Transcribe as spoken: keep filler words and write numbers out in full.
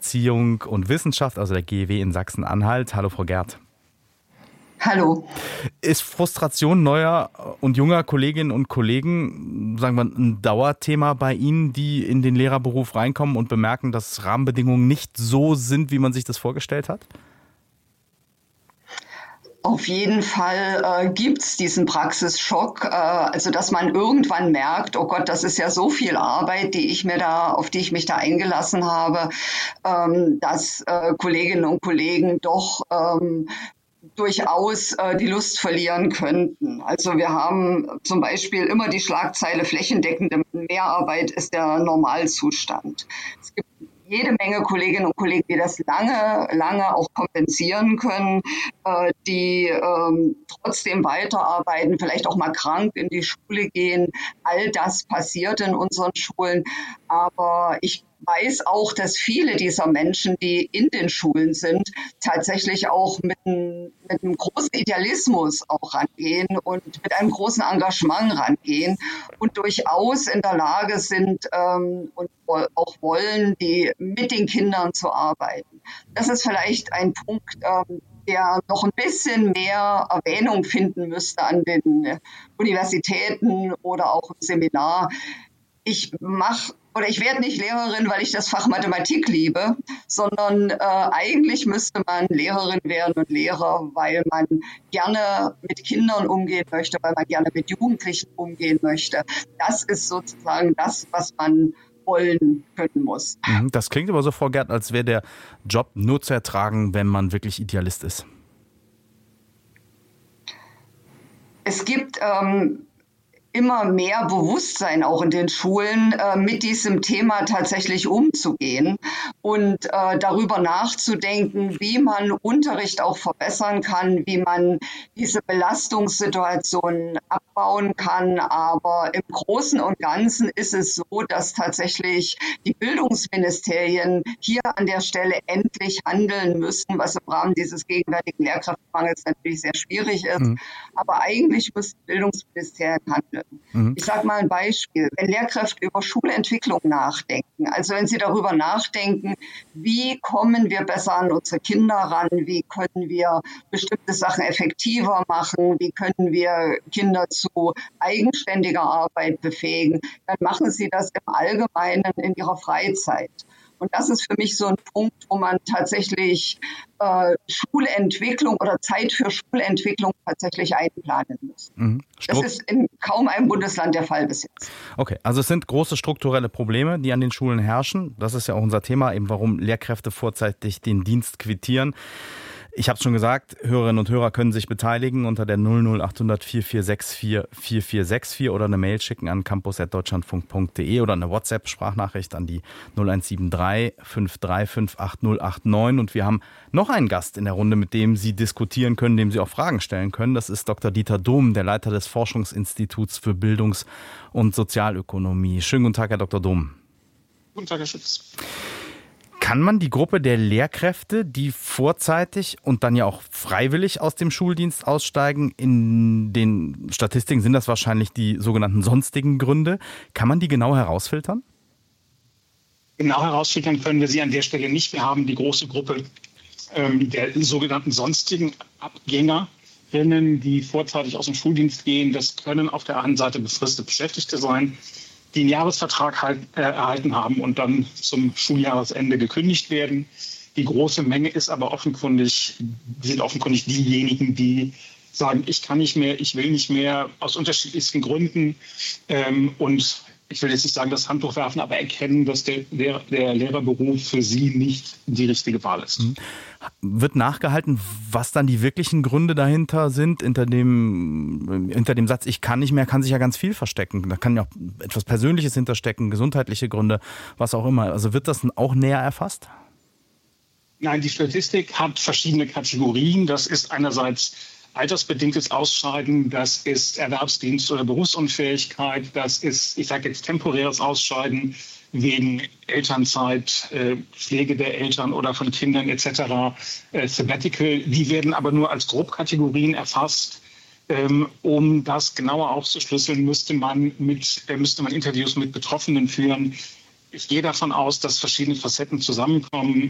Erziehung und Wissenschaft, also der G E W in Sachsen-Anhalt. Hallo Frau Gerd. Hallo. Ist Frustration neuer und junger Kolleginnen und Kollegen, sagen wir, ein Dauerthema bei Ihnen, die in den Lehrerberuf reinkommen und bemerken, dass Rahmenbedingungen nicht so sind, wie man sich das vorgestellt hat? Auf jeden Fall äh, gibt's diesen Praxisschock, äh, also dass man irgendwann merkt, oh Gott, das ist ja so viel Arbeit, die ich mir da, auf die ich mich da eingelassen habe, ähm, dass äh, Kolleginnen und Kollegen doch ähm, durchaus äh, die Lust verlieren könnten. Also wir haben zum Beispiel immer die Schlagzeile, flächendeckende Mehrarbeit ist der Normalzustand. Es gibt jede Menge Kolleginnen und Kollegen, die das lange, lange auch kompensieren können, äh, die ähm, trotzdem weiterarbeiten, vielleicht auch mal krank in die Schule gehen. All das passiert in unseren Schulen. Aber ich weiß auch, dass viele dieser Menschen, die in den Schulen sind, tatsächlich auch mit, ein, mit einem großen Idealismus auch rangehen und mit einem großen Engagement rangehen und durchaus in der Lage sind ähm, und auch wollen, die mit den Kindern zu arbeiten. Das ist vielleicht ein Punkt, ähm, der noch ein bisschen mehr Erwähnung finden müsste an den Universitäten oder auch im Seminar. Ich mache oder ich werde nicht Lehrerin, weil ich das Fach Mathematik liebe, sondern äh, eigentlich müsste man Lehrerin werden und Lehrer, weil man gerne mit Kindern umgehen möchte, weil man gerne mit Jugendlichen umgehen möchte. Das ist sozusagen das, was man wollen können muss. Das klingt aber so, Frau Gerd, als wäre der Job nur zu ertragen, wenn man wirklich Idealist ist. Es gibt ähm, immer mehr Bewusstsein auch in den Schulen, äh, mit diesem Thema tatsächlich umzugehen und äh, darüber nachzudenken, wie man Unterricht auch verbessern kann, wie man diese Belastungssituationen abbauen kann. Aber im Großen und Ganzen ist es so, dass tatsächlich die Bildungsministerien hier an der Stelle endlich handeln müssen, was im Rahmen dieses gegenwärtigen Lehrkräftemangels natürlich sehr schwierig ist. Mhm. Aber eigentlich müssen Bildungsministerien handeln. Mhm. Ich sage mal ein Beispiel. Wenn Lehrkräfte über Schulentwicklung nachdenken, also wenn sie darüber nachdenken, wie kommen wir besser an unsere Kinder ran, wie können wir bestimmte Sachen effektiver machen, wie können wir Kinder zu eigenständiger Arbeit befähigen, dann machen sie das im Allgemeinen in ihrer Freizeit. Und das ist für mich so ein Punkt, wo man tatsächlich äh, Schulentwicklung oder Zeit für Schulentwicklung tatsächlich einplanen muss. Mhm. Das ist in kaum einem Bundesland der Fall bis jetzt. Okay, also es sind große strukturelle Probleme, die an den Schulen herrschen. Das ist ja auch unser Thema, eben warum Lehrkräfte vorzeitig den Dienst quittieren. Ich habe es schon gesagt, Hörerinnen und Hörer können sich beteiligen unter der null null acht null null vier vier sechs vier vier vier sechs vier oder eine Mail schicken an campus at deutschlandfunk punkt de oder eine WhatsApp-Sprachnachricht an die null eins sieben drei fünf drei fünf acht null acht neun. Und wir haben noch einen Gast in der Runde, mit dem Sie diskutieren können, dem Sie auch Fragen stellen können. Das ist Doktor Dieter Dohm, der Leiter des Forschungsinstituts für Bildungs- und Sozialökonomie. Schönen guten Tag, Herr Doktor Dohm. Guten Tag, Herr Schütz. Kann man die Gruppe der Lehrkräfte, die vorzeitig und dann ja auch freiwillig aus dem Schuldienst aussteigen, in den Statistiken sind das wahrscheinlich die sogenannten sonstigen Gründe, kann man die genau herausfiltern? Genau herausfiltern können wir sie an der Stelle nicht. Wir haben die große Gruppe ähm, der sogenannten sonstigen Abgängerinnen, die vorzeitig aus dem Schuldienst gehen. Das können auf der einen Seite befristete Beschäftigte sein, die einen Jahresvertrag halt, äh, erhalten haben und dann zum Schuljahresende gekündigt werden. Die große Menge ist aber offenkundig, sind offenkundig diejenigen, die sagen, ich kann nicht mehr, ich will nicht mehr, aus unterschiedlichsten Gründen. Ähm, und ich will jetzt nicht sagen, das Handtuch werfen, aber erkennen, dass der, der, der Lehrerberuf für sie nicht die richtige Wahl ist. Wird nachgehalten, was dann die wirklichen Gründe dahinter sind? Hinter dem, hinter dem Satz, ich kann nicht mehr, kann sich ja ganz viel verstecken. Da kann ja auch etwas Persönliches hinterstecken, gesundheitliche Gründe, was auch immer. Also wird das auch näher erfasst? Nein, die Statistik hat verschiedene Kategorien. Das ist einerseits altersbedingtes Ausscheiden, das ist Erwerbsdienst oder Berufsunfähigkeit, das ist, ich sage jetzt, temporäres Ausscheiden wegen Elternzeit, äh, Pflege der Eltern oder von Kindern et cetera, äh, Sabbatical. Die werden aber nur als Grobkategorien erfasst. Ähm, um das genauer aufzuschlüsseln, müsste man, mit, äh, müsste man Interviews mit Betroffenen führen. Ich gehe davon aus, dass verschiedene Facetten zusammenkommen.